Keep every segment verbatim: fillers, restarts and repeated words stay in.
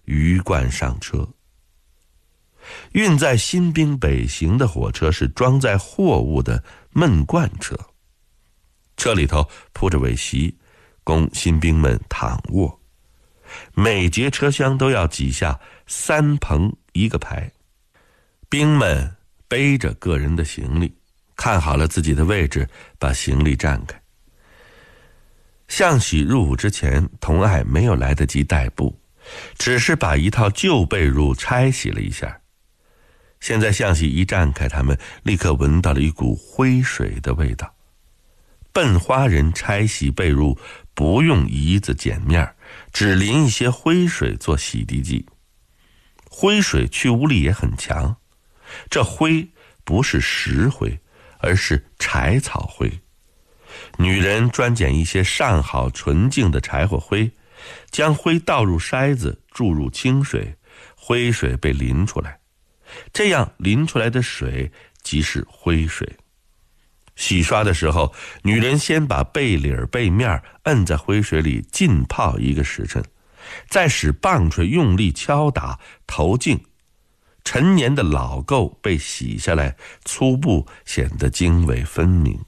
鱼贯上车。运载新兵北行的火车是装载货物的闷罐车，车里头铺着苇席，供新兵们躺卧。每节车厢都要挤下三棚一个排，兵们背着个人的行李，看好了自己的位置，把行李站开。向喜入伍之前，童爱没有来得及带布，只是把一套旧被褥拆洗了一下。现在向喜一站开，他们立刻闻到了一股灰水的味道。笨花人拆洗被褥不用胰子碱面，只淋一些灰水做洗涤剂。灰水去污力也很强，这灰不是石灰，而是柴草灰。女人专捡一些上好纯净的柴火灰，将灰倒入筛子，注入清水，灰水被淋出来，这样淋出来的水即是灰水。洗刷的时候，女人先把背领背面摁在灰水里浸泡一个时辰，再使棒槌用力敲打头颈，陈年的老垢被洗下来，粗布显得经纬分明。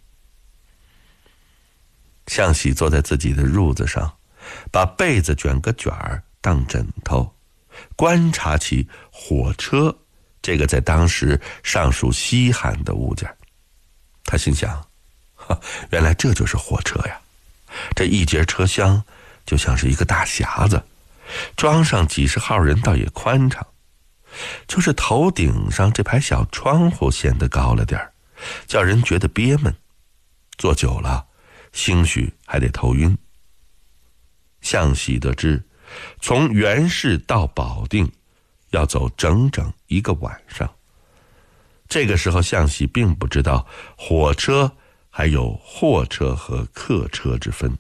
向喜坐在自己的褥子上，把被子卷个卷儿当枕头，观察起火车这个在当时尚属稀罕的物件。他心想，原来这就是火车呀！这一节车厢就像是一个大匣子，装上几十号人倒也宽敞，就是头顶上这排小窗户显得高了点儿，叫人觉得憋闷，坐久了兴许还得头晕。向喜得知，从袁氏到保定要走整整一个晚上。这个时候向喜并不知道火车还有货车和客车之分。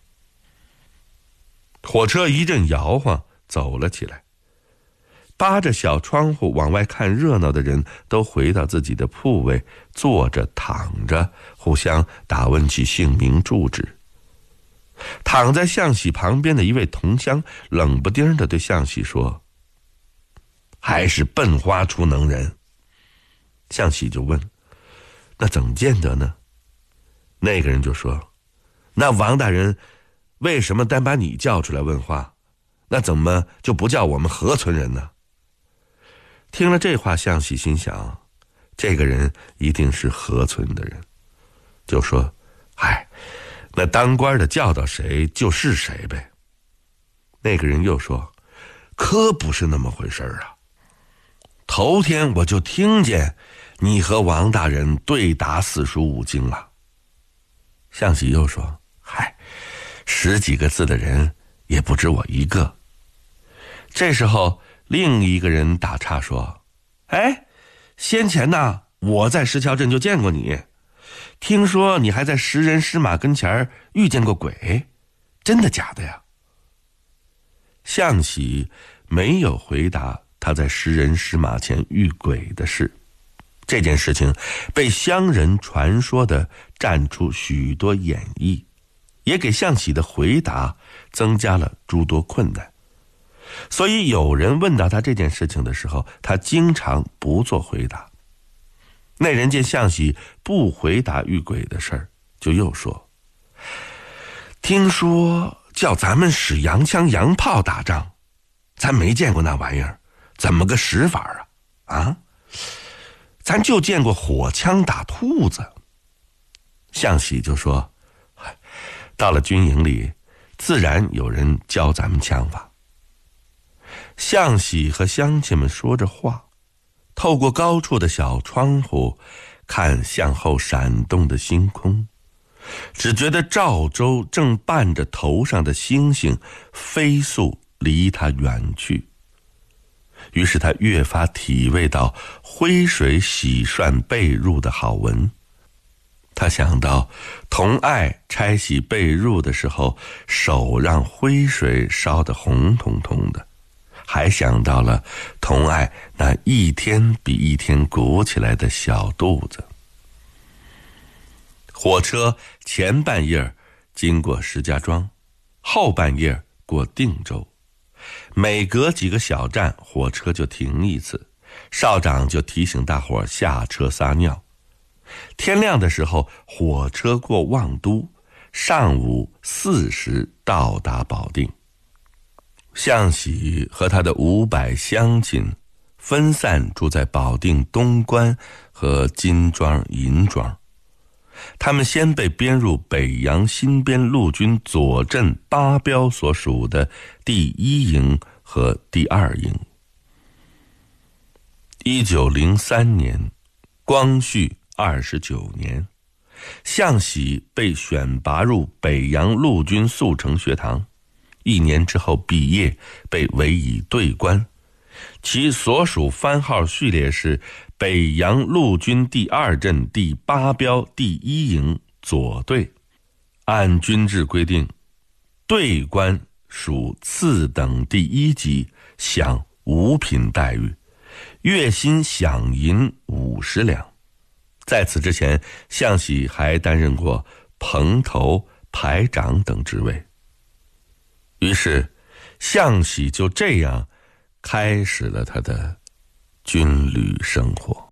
火车一阵摇晃，走了起来。扒着小窗户往外看热闹的人都回到自己的铺位，坐着躺着，互相打问起姓名住址。躺在向喜旁边的一位同乡冷不丁地对向喜说，还是笨花出能人。向喜就问，那怎么见得呢？那个人就说，那王大人为什么单把你叫出来问话？那怎么就不叫我们河村人呢？听了这话，向喜心想，这个人一定是河村的人，就说，嗨，那当官的叫到谁就是谁呗。那个人又说，可不是那么回事啊，头天我就听见你和王大人对打四书五经了。向喜又说，嗨，十几个字的人也不止我一个。这时候另一个人打岔说，哎，先前呢，我在石桥镇就见过你，听说你还在石人石马跟前遇见过鬼，真的假的呀？向喜没有回答他在石人石马前遇鬼的事，这件事情被乡人传说的占出许多演绎，也给向喜的回答增加了诸多困难。所以有人问到他这件事情的时候，他经常不做回答。那人见向喜不回答遇鬼的事儿，就又说，听说叫咱们使洋枪洋炮打仗，咱没见过那玩意儿，怎么个使法啊？啊，咱就见过火枪打兔子。向喜就说，到了军营里，自然有人教咱们枪法。向喜和乡亲们说着话，透过高处的小窗户看向后闪动的星空，只觉得赵州正伴着头上的星星飞速离他远去。于是他越发体味到灰水洗涮被褥的好闻。他想到童爱拆洗被褥的时候，手让灰水烧得红彤彤的，还想到了童爱那一天比一天鼓起来的小肚子。火车前半夜经过石家庄，后半夜过定州， 每隔几个小站，火车就停一次，少长就提醒大伙下车撒尿。天亮的时候，火车过望都，上午四时到达保定。向喜和他的五百乡亲分散住在保定东关和金庄、银庄。他们先被编入北洋新编陆军左镇八标所属的第一营和第二营。一九零三年，光绪二十九年，向喜被选拔入北洋陆军速成学堂，一年之后毕业，被委以队官，其所属番号序列是北洋陆军第二镇第八标第一营左队。按军制规定，队官属次等第一级，享五品待遇，月薪饷银五十两。在此之前，向喜还担任过棚头、排长等职位。于是，向喜就这样开始了他的军旅生活。